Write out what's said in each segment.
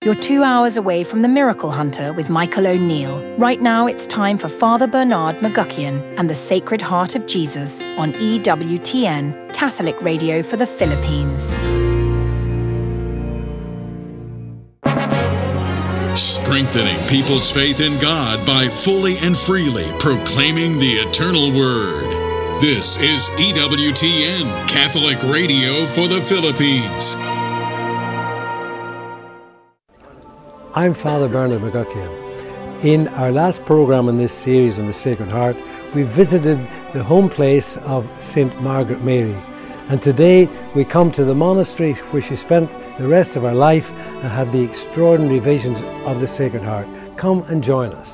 You're 2 hours away from The Miracle Hunter with Michael O'Neill. Right now it's time for Father Bernard McGuckian and the Sacred Heart of Jesus on EWTN, Catholic Radio for the Philippines. Strengthening people's faith in God by fully and freely proclaiming the eternal Word. This is EWTN, Catholic Radio for the Philippines. I'm Father Bernard McGuckian. In our last program in this series on the Sacred Heart, we visited the home place of St. Margaret Mary. And today we come to the monastery where she spent the rest of her life and had the extraordinary visions of the Sacred Heart. Come and join us.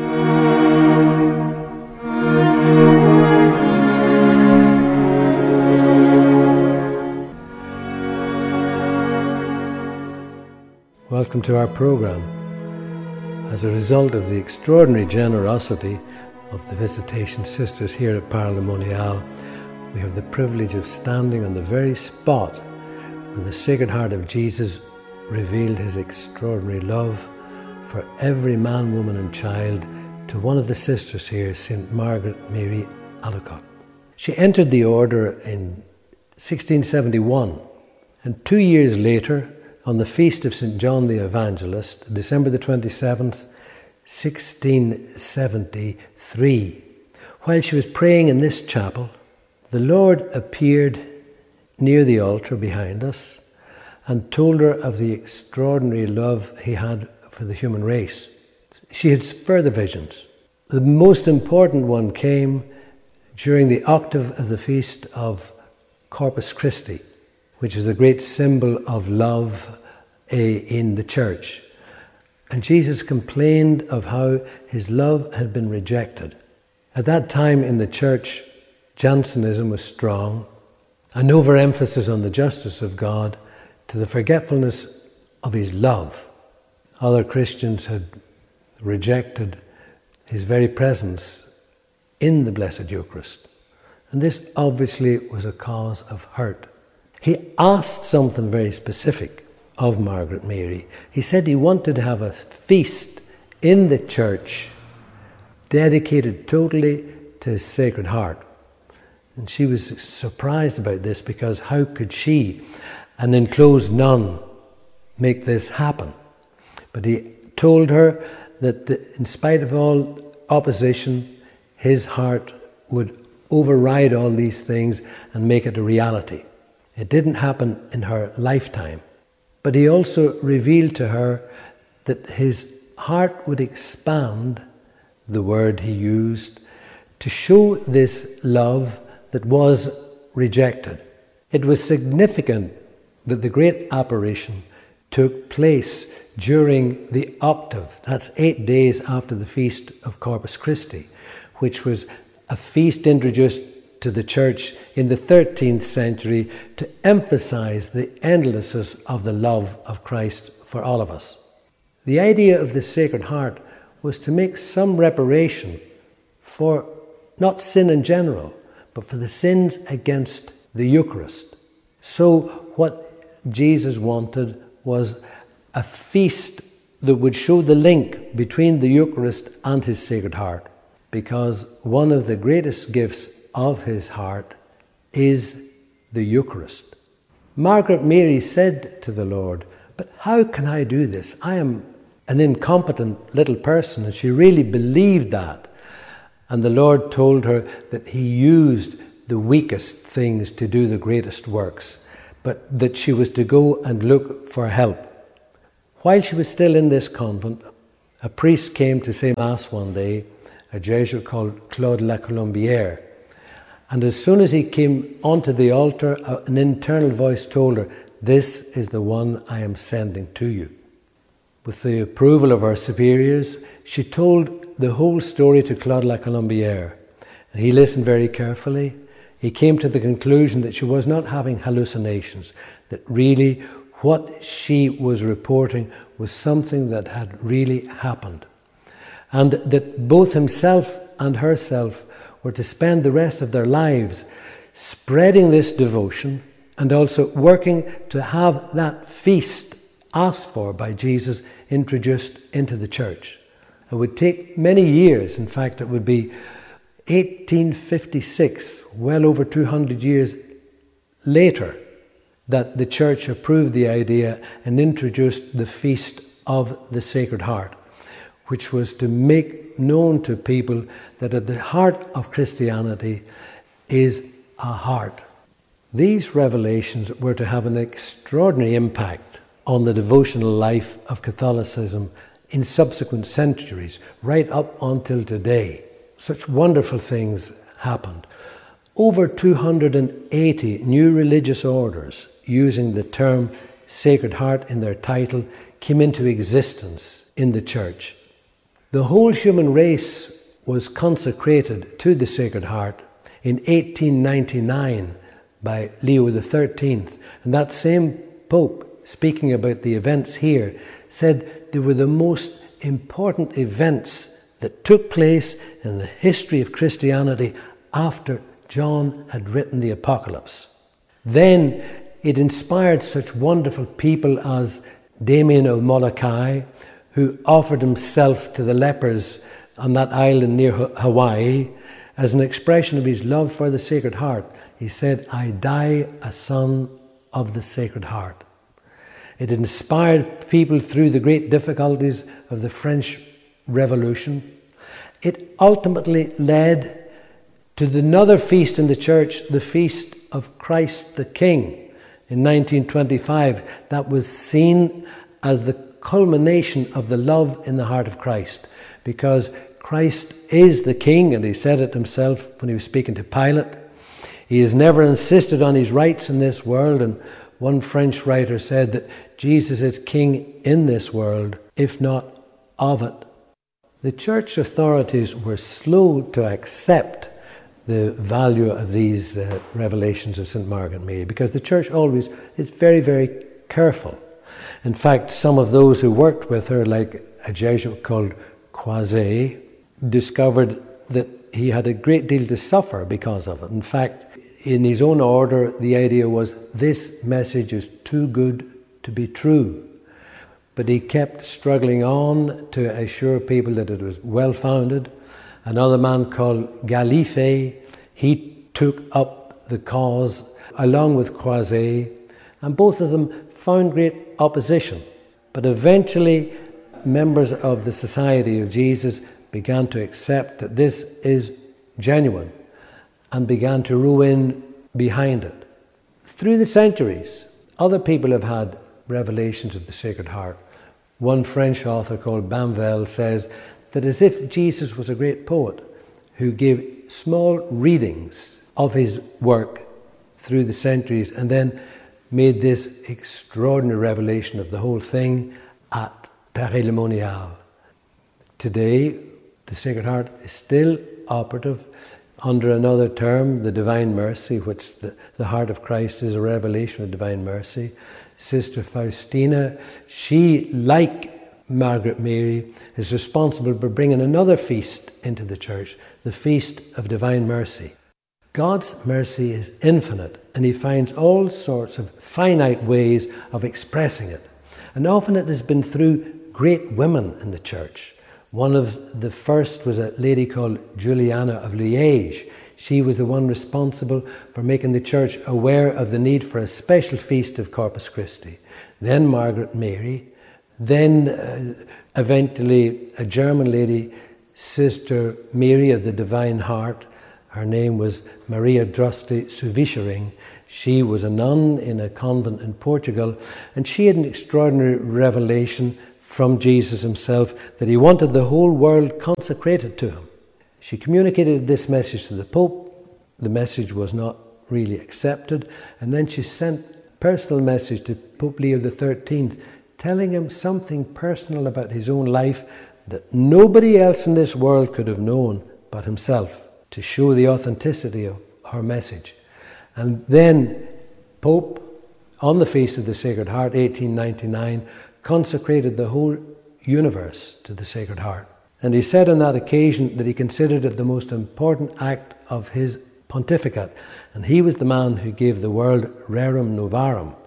Welcome to our program. As a result of the extraordinary generosity of the Visitation Sisters here at Parle Monial, we have the privilege of standing on the very spot where the Sacred Heart of Jesus revealed his extraordinary love for every man, woman and child to one of the sisters here, St. Margaret Mary Alacoque. She entered the order in 1671, and 2 years later, on the feast of St. John the Evangelist, December the 27th, 1673, while she was praying in this chapel, the Lord appeared near the altar behind us and told her of the extraordinary love he had for the human race. She had further visions. The most important one came during the octave of the feast of Corpus Christi, which is the great symbol of love in the church. And Jesus complained of how his love had been rejected. At that time in the church, Jansenism was strong, an overemphasis on the justice of God to the forgetfulness of his love. Other Christians had rejected his very presence in the Blessed Eucharist. And this obviously was a cause of hurt. He asked something very specific of Margaret Mary. He said he wanted to have a feast in the church dedicated totally to his Sacred Heart. And she was surprised about this because how could she, an enclosed nun, make this happen? But he told her that in spite of all opposition, his heart would override all these things and make it a reality. It didn't happen in her lifetime, but he also revealed to her that his heart would expand, the word he used, to show this love that was rejected. It was significant that the great apparition took place during the octave, that's 8 days after the feast of Corpus Christi, which was a feast introduced to the church in the 13th century to emphasize the endlessness of the love of Christ for all of us. The idea of the Sacred Heart was to make some reparation for not sin in general, but for the sins against the Eucharist. So what Jesus wanted was a feast that would show the link between the Eucharist and his Sacred Heart, because one of the greatest gifts of his heart is the Eucharist. Margaret Mary said to the Lord, "But how can I do this? I am an incompetent little person," and she really believed that. And the Lord told her that he used the weakest things to do the greatest works, but that she was to go and look for help. While she was still in this convent, a priest came to say Mass one day, a Jesuit called Claude La Colombière. And as soon as he came onto the altar, an internal voice told her, "This is the one I am sending to you." With the approval of her superiors, she told the whole story to Claude La Colombière. And he listened very carefully. He came to the conclusion that she was not having hallucinations, that really what she was reporting was something that had really happened. And that both himself and herself were to spend the rest of their lives spreading this devotion and also working to have that feast asked for by Jesus introduced into the church. It would take many years. In fact, it would be 1856, well over 200 years later, that the church approved the idea and introduced the Feast of the Sacred Heart, which was to make known to people that at the heart of Christianity is a heart. These revelations were to have an extraordinary impact on the devotional life of Catholicism in subsequent centuries, right up until today. Such wonderful things happened. Over 280 new religious orders using the term Sacred Heart in their title came into existence in the church. The whole human race was consecrated to the Sacred Heart in 1899 by Leo XIII. And that same Pope, speaking about the events here, said they were the most important events that took place in the history of Christianity after John had written the Apocalypse. Then it inspired such wonderful people as Damien of Molokai, who offered himself to the lepers on that island near Hawaii as an expression of his love for the Sacred Heart. He said, "I die a son of the Sacred Heart." It inspired people through the great difficulties of the French Revolution. It ultimately led to another feast in the church, the Feast of Christ the King in 1925, that was seen as the culmination of the love in the heart of Christ, because Christ is the King, and he said it himself when he was speaking to Pilate. He has never insisted on his rights in this world, and one French writer said that Jesus is King in this world, if not of it. The church authorities were slow to accept the value of these revelations of St. Margaret Mary, because the church always is very, very careful. In fact, some of those who worked with her, like a Jesuit called Croiset, discovered that he had a great deal to suffer because of it. In fact, in his own order, the idea was, this message is too good to be true. But he kept struggling on to assure people that it was well-founded. Another man called Galliffet, he took up the cause along with Croiset, and both of them found great opposition. But eventually, members of the Society of Jesus began to accept that this is genuine and began to row in behind it. Through the centuries, other people have had revelations of the Sacred Heart. One French author called Banvel says that as if Jesus was a great poet who gave small readings of his work through the centuries and then made this extraordinary revelation of the whole thing at Paray-le-Monial. Today, the Sacred Heart is still operative under another term, the Divine Mercy, which the heart of Christ is a revelation of Divine Mercy. Sister Faustina, she, like Margaret Mary, is responsible for bringing another feast into the church, the Feast of Divine Mercy. God's mercy is infinite, and he finds all sorts of finite ways of expressing it. And often it has been through great women in the church. One of the first was a lady called Juliana of Liège. She was the one responsible for making the church aware of the need for a special feast of Corpus Christi. Then Margaret Mary, then eventually a German lady, Sister Mary of the Divine Heart. Her name was Maria Droste Suvischering. She was a nun in a convent in Portugal, and she had an extraordinary revelation from Jesus himself that he wanted the whole world consecrated to him. She communicated this message to the Pope. The message was not really accepted, and then she sent a personal message to Pope Leo XIII, telling him something personal about his own life that nobody else in this world could have known but himself, to show the authenticity of her message. And then Pope, on the Feast of the Sacred Heart, 1899, consecrated the whole universe to the Sacred Heart. And he said on that occasion that he considered it the most important act of his pontificate. And he was the man who gave the world Rerum Novarum,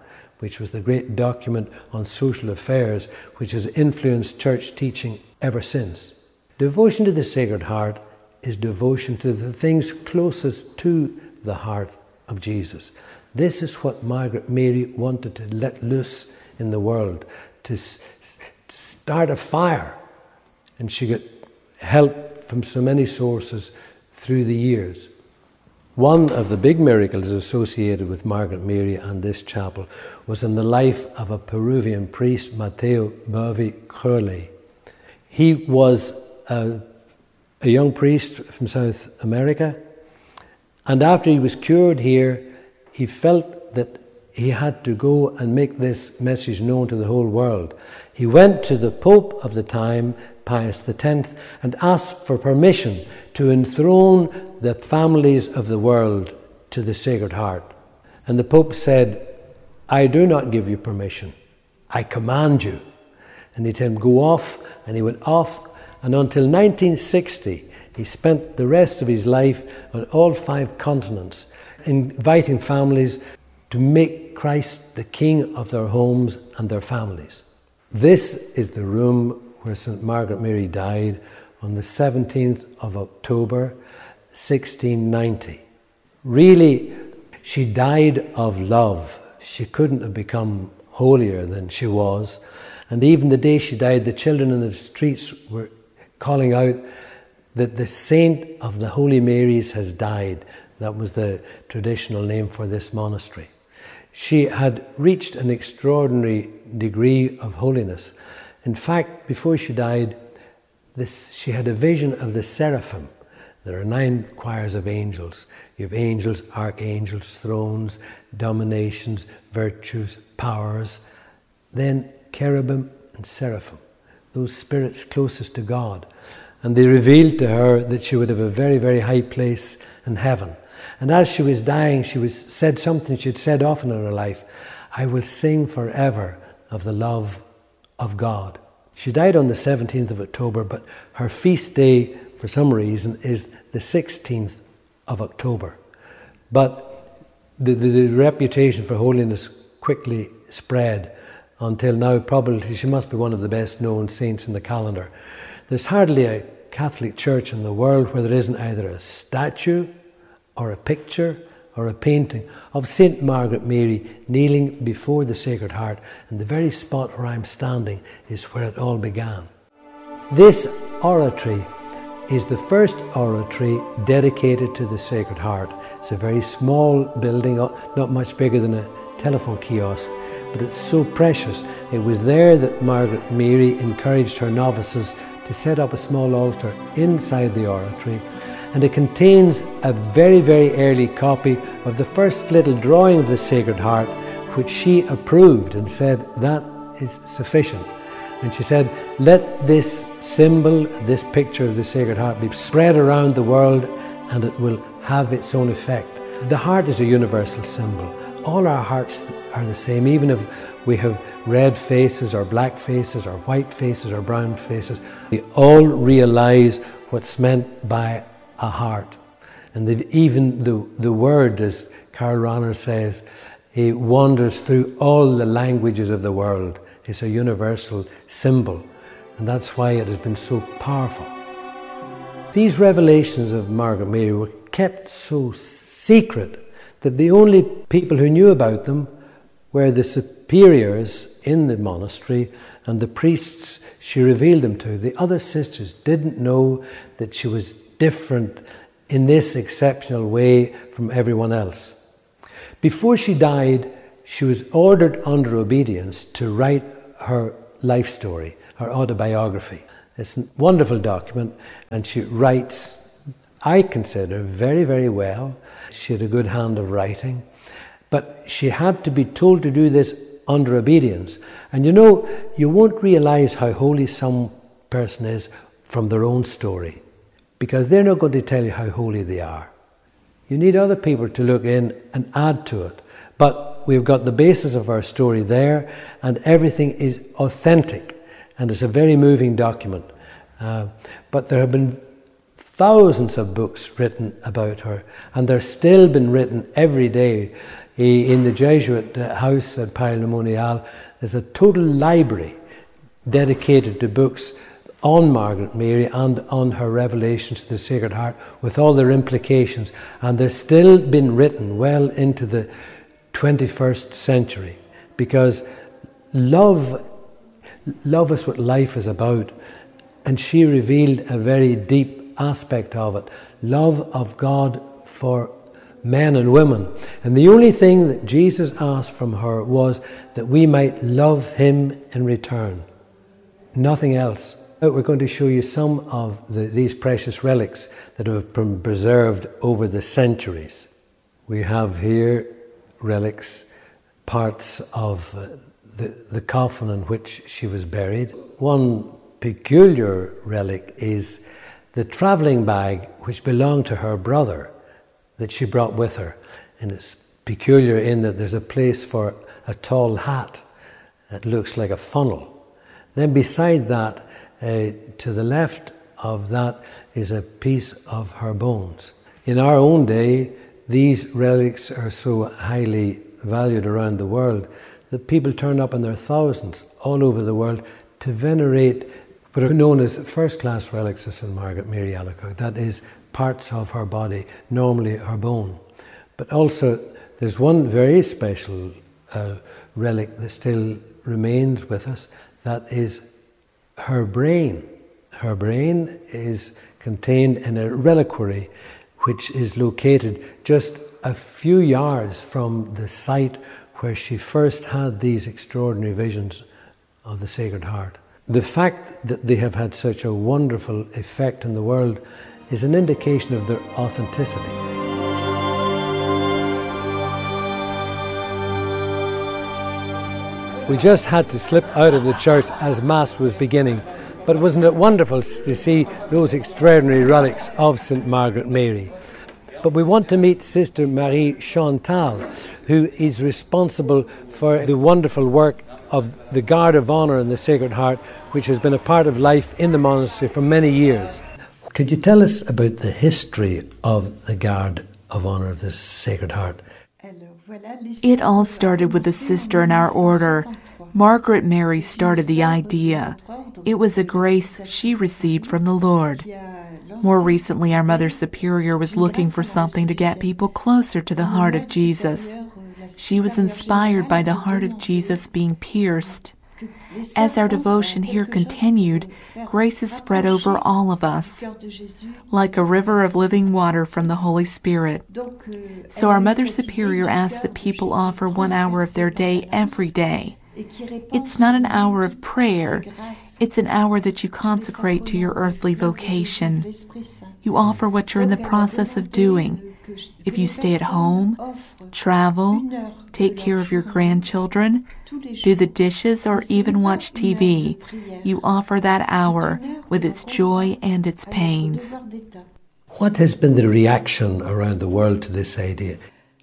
which was the great document on social affairs, which has influenced church teaching ever since. Devotion to the Sacred Heart is devotion to the things closest to the heart of Jesus. This is what Margaret Mary wanted to let loose in the world, to start a fire. And she got help from so many sources through the years. One of the big miracles associated with Margaret Mary and this chapel was in the life of a Peruvian priest, Mateo Bovi Curley. He was a young priest from South America, and after he was cured here, he felt that he had to go and make this message known to the whole world. He went to the Pope of the time, Pius X, and asked for permission to enthrone the families of the world to the Sacred Heart. And the Pope said, "I do not give you permission. I command you." And he told him, "Go off," and he went off. And until 1960, he spent the rest of his life on all 5 continents, inviting families to make Christ the King of their homes and their families. This is the room where St. Margaret Mary died on the 17th of October, 1690. Really, she died of love. She couldn't have become holier than she was. And even the day she died, the children in the streets were calling out that the saint of the Holy Marys has died. That was the traditional name for this monastery. She had reached an extraordinary degree of holiness. In fact, before she died, she had a vision of the seraphim. There are 9 choirs of angels. You have angels, archangels, thrones, dominations, virtues, powers. Then cherubim and seraphim, those spirits closest to God. And they revealed to her that she would have a very, very high place in heaven. And as she was dying, she said something she had said often in her life: "I will sing forever of the love of God." She died on the 17th of October, but her feast day, for some reason, is the 16th of October. But the reputation for holiness quickly spread until now. Probably she must be one of the best known saints in the calendar. There's hardly a Catholic church in the world where there isn't either a statue or a picture or a painting of St. Margaret Mary kneeling before the Sacred Heart, and the very spot where I'm standing is where it all began. This oratory is the first oratory dedicated to the Sacred Heart. It's a very small building, not much bigger than a telephone kiosk, but it's so precious. It was there that Margaret Mary encouraged her novices to set up a small altar inside the oratory, and it contains a very, very early copy of the first little drawing of the Sacred Heart, which she approved and said that is sufficient. And she said, let this symbol, this picture of the Sacred Heart be spread around the world and it will have its own effect. The heart is a universal symbol. All our hearts are the same, even if we have red faces or black faces or white faces or brown faces. We all realize what's meant by a heart. And even the word, as Karl Rahner says, it wanders through all the languages of the world. It's a universal symbol, and that's why it has been so powerful. These revelations of Margaret Mary were kept so secret that the only people who knew about them were the superiors in the monastery and the priests she revealed them to. The other sisters didn't know that she was different in this exceptional way from everyone else. Before she died, she was ordered under obedience to write her life story, her autobiography. It's a wonderful document, and she writes, I consider, very, very well. She had a good hand of writing, but she had to be told to do this under obedience. And you know, you won't realize how holy some person is from their own story, because they're not going to tell you how holy they are. You need other people to look in and add to it. But we've got the basis of our story there, and everything is authentic, and it's a very moving document. But there have been thousands of books written about her, and they're still been written every day. In the Jesuit house at Paray-le-Monial, there's a total library dedicated to books on Margaret Mary and on her revelations to the Sacred Heart, with all their implications. And they're still been written well into the 21st century, because love is what life is about. And she revealed a very deep aspect of it. Love of God for men and women. And the only thing that Jesus asked from her was that we might love him in return. Nothing else. We're going to show you some of these precious relics that have been preserved over the centuries. We have here relics, parts of the coffin in which she was buried. One peculiar relic is the travelling bag which belonged to her brother that she brought with her. And it's peculiar in that there's a place for a tall hat that looks like a funnel. Then beside that, to the left of that, is a piece of her bones. In our own day, these relics are so highly valued around the world that people turn up in their thousands all over the world to venerate what are known as first-class relics of St. Margaret Mary Alacoque. That is, parts of her body, normally her bone. But also, there's one very special relic that still remains with us. That is her brain. Her brain is contained in a reliquary which is located just a few yards from the site where she first had these extraordinary visions of the Sacred Heart. The fact that they have had such a wonderful effect in the world is an indication of their authenticity. We just had to slip out of the church as Mass was beginning, but wasn't it wonderful to see those extraordinary relics of St. Margaret Mary? But we want to meet Sister Marie Chantal, who is responsible for the wonderful work of the Guard of Honour in the Sacred Heart, which has been a part of life in the monastery for many years. Could you tell us about the history of the Guard of Honour of the Sacred Heart? It all started with a sister in our order. Margaret Mary started the idea. It was a grace she received from the Lord. More recently, our Mother Superior was looking for something to get people closer to the heart of Jesus. She was inspired by the heart of Jesus being pierced. As our devotion here continued, graces spread over all of us, like a river of living water from the Holy Spirit. So our Mother Superior asked that people offer 1 hour of their day every day. It's not an hour of prayer, it's an hour that you consecrate to your earthly vocation. You offer what you're in the process of doing. If you stay at home, travel, take care of your grandchildren, do the dishes, or even watch TV, you offer that hour with its joy and its pains. What has been the reaction around the world to this idea?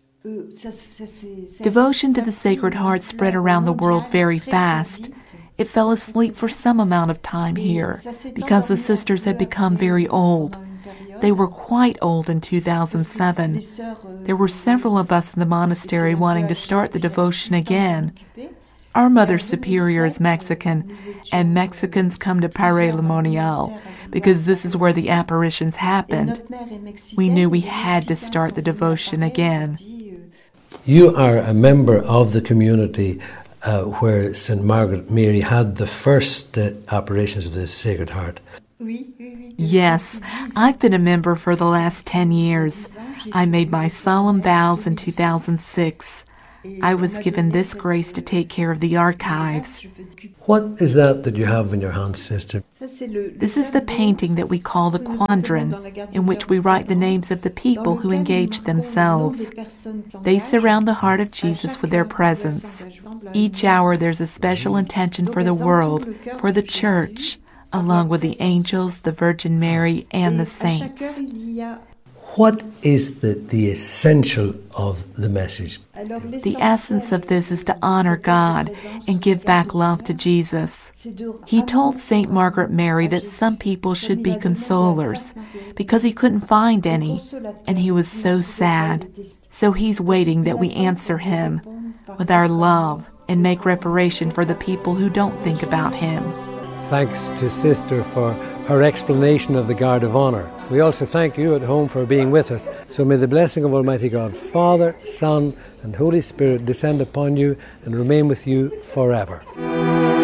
Devotion to the Sacred Heart spread around the world very fast. It fell asleep for some amount of time here because the sisters had become very old. They were quite old in 2007. There were several of us in the monastery wanting to start the devotion again. Our Mother Superior is Mexican, and Mexicans come to Paray-le-Monial because this is where the apparitions happened. We knew we had to start the devotion again. You are a member of the community where St. Margaret Mary had the first apparitions of the Sacred Heart. Yes, I've been a member for the last 10 years. I made my solemn vows in 2006. I was given this grace to take care of the archives. What is that you have in your hand, sister? This is the painting that we call the quadran, in which we write the names of the people who engage themselves. They surround the heart of Jesus with their presence. Each hour there's a special intention for the world, for the Church, along with the angels, the Virgin Mary, and the saints. What is the essential of the message? The essence of this is to honor God and give back love to Jesus. He told St. Margaret Mary that some people should be consolers because he couldn't find any, and he was so sad. So he's waiting that we answer him with our love and make reparation for the people who don't think about him. Thanks to Sister for her explanation of the Guard of Honour. We also thank you at home for being with us. So may the blessing of Almighty God, Father, Son, and Holy Spirit descend upon you and remain with you forever.